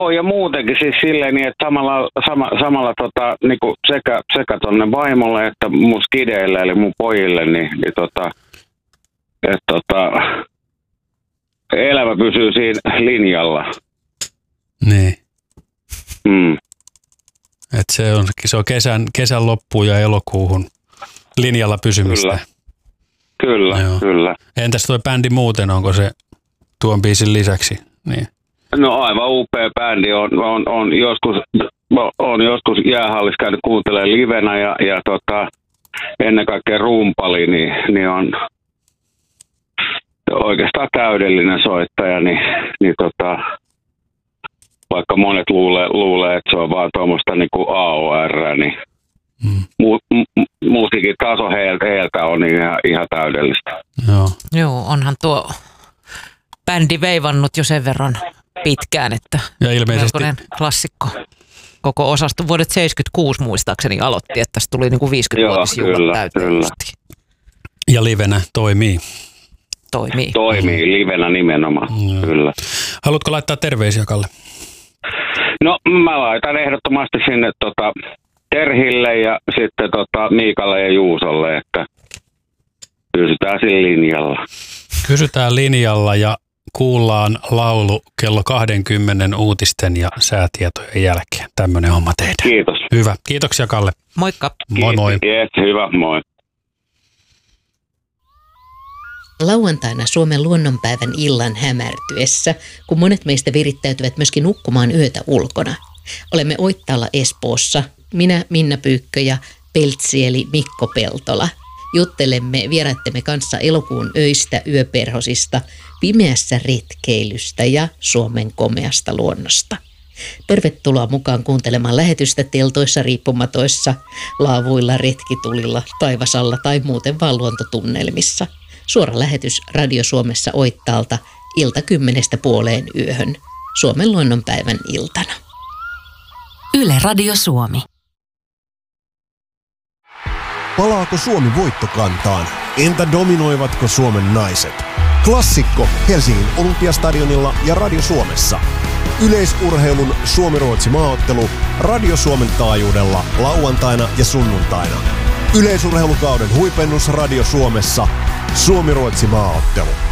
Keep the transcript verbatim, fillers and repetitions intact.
ja muutenkin siis silleen niin, että samalla, sama, samalla tota, niinku sekä, sekä tonne vaimolle että mun skideille, eli mun pojille, niin, niin tota, että tota, elämä pysyy siinä linjalla. Niin. Mm. Et se on, se on kesän, kesän loppuun ja elokuuhun linjalla pysymistä. Kyllä, kyllä, Joo. kyllä. Entäs toi bändi muuten, onko se tuon biisin lisäksi? Niin. No aivan upea bändi. On, on, on, joskus, on joskus jäähallissa käynyt kuuntelemaan livenä ja, ja tota, ennen kaikkea rumpali, niin, niin on oikeastaan täydellinen soittaja. Niin, niin tota, vaikka monet luulee, luulee, että se on vaan tuommoista niin kuin A O R, niin mm. mu, mu, musiikin taso heiltä, heiltä on ihan, ihan täydellistä. Joo. Joo, onhan tuo bändi veivannut jo sen verran pitkään, että ja ilmeisesti melkoinen klassikko. Koko osasto vuodet seitsemänkymmentäkuusi muistaakseni aloitti, että tästä tuli niinku viisikymmenvuotisjuhlat täyteisesti. Ja livenä toimii. Toimii. Toimii, livenä nimenomaan, mm. kyllä. Haluatko laittaa terveisiä, Kalle? No mä laitan ehdottomasti sinne tota, Terhille ja sitten tota, Miikalle ja Juusolle, että pysytään siinä linjalla. Kysytään linjalla ja kuullaan laulu kello kaksikymmentä uutisten ja säätietojen jälkeen. Tämmöinen homma tehdään. Kiitos. Hyvä. Kiitoksia, Kalle. Moikka. Moi moi. Yes, hyvä, moi. Lauantaina Suomen luonnonpäivän illan hämärtyessä, kun monet meistä virittäytyvät myöskin nukkumaan yötä ulkona. Olemme Oittaalla Espoossa, minä Minna Pyykkö ja Peltsi eli Mikko Peltola. Juttelemme vieraittemme kanssa elokuun öistä, yöperhosista, pimeässä retkeilystä ja Suomen komeasta luonnosta. Tervetuloa mukaan kuuntelemaan lähetystä teltoissa, riippumatoissa, laavuilla, retkitulilla, taivasalla tai muuten vaan luontotunnelmissa. Suora lähetys Radio Suomessa Oittaalta ilta kymmenestä puoleen yöhön Suomen luonnonpäivän iltana. Yle Radio Suomi. Palaako Suomi voittokantaan? Entä dominoivatko Suomen naiset? Klassikko Helsingin Olympiastadionilla ja Radio Suomessa. Yleisurheilun Suomi-Ruotsi maaottelu Radio Suomen taajuudella lauantaina ja sunnuntaina. Yleisurheilukauden huipennus Radio Suomessa. Suomi-Ruotsi maaottelu.